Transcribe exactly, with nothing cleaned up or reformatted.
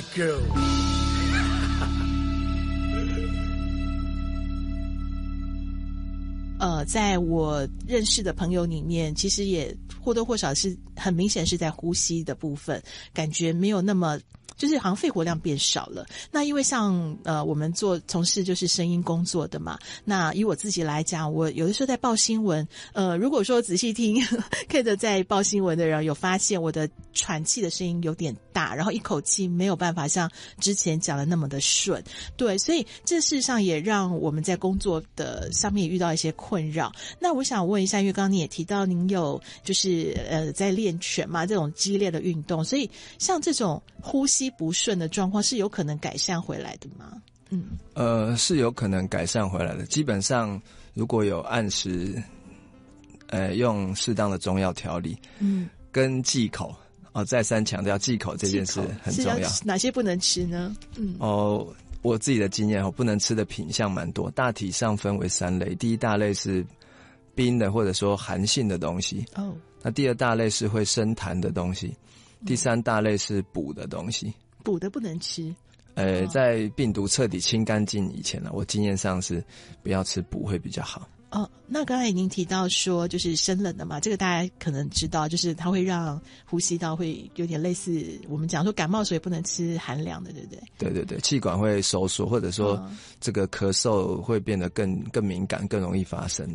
girl。 呃，在我认识的朋友里面，其实也或多或少是很明显是在呼吸的部分，感觉没有那么。就是好像肺活量变少了。那因为像呃我们做从事就是声音工作的嘛，那以我自己来讲，我有的时候在报新闻，呃如果说仔细听Kate 在报新闻的人有发现我的喘气的声音有点大，然后一口气没有办法像之前讲的那么的顺。对，所以这事实上也让我们在工作的上面也遇到一些困扰。那我想问一下，因为刚刚你也提到您有就是呃在练拳嘛，这种激烈的运动，所以像这种呼吸不顺的状况是有可能改善回来的吗？嗯， 呃，是有可能改善回来的。基本上，如果有按时，呃，用适当的中药调理，嗯，跟忌口哦，再三强调忌口这件事很重要。 哪些不能吃呢？嗯， 哦，我自己的经验哦，不能吃的品项蛮多，大体上分为三类。第一大类是冰的或者说寒性的东西，哦，那第二大类是会生痰的东西。第三大类是补的东西， 补的不能吃。 呃，在病毒彻底清干净以前呢，我经验上是不要吃补会比较好。 哦，那刚才已经提到说就是生冷的嘛，这个大家可能知道，就是它会让呼吸道会有点类似我们讲说感冒所以不能吃寒凉的，对不对？ 对对对，气管会收缩，或者说这个咳嗽会变得更更敏感，更容易发生。